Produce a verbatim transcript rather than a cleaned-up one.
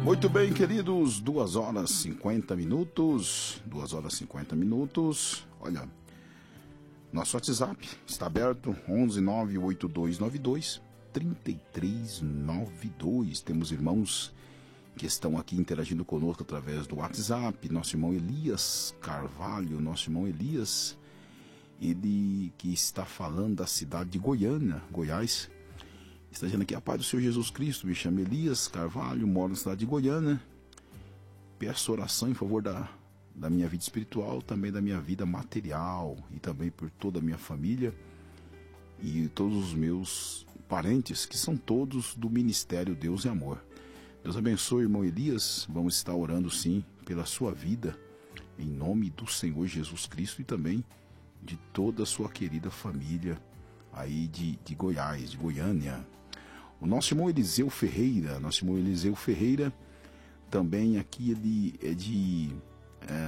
Muito bem, queridos, duas horas e cinquenta minutos, duas horas e cinquenta minutos, olha, nosso WhatsApp está aberto, onze nove oito dois nove dois, três três nove dois, temos irmãos que estão aqui interagindo conosco através do WhatsApp, nosso irmão Elias Carvalho, nosso irmão Elias, ele que está falando da cidade de Goiânia, Goiás, está dizendo aqui: a paz do Senhor Jesus Cristo, me chamo Elias Carvalho, moro na cidade de Goiânia, peço oração em favor da, da minha vida espiritual, também da minha vida material e também por toda a minha família e todos os meus parentes, que são todos do Ministério Deus e Amor. Deus abençoe, irmão Elias, vamos estar orando sim pela sua vida, em nome do Senhor Jesus Cristo e também de toda a sua querida família aí de, de Goiás, de Goiânia. O nosso irmão Eliseu Ferreira, nosso irmão Eliseu Ferreira, também aqui ele é de... É,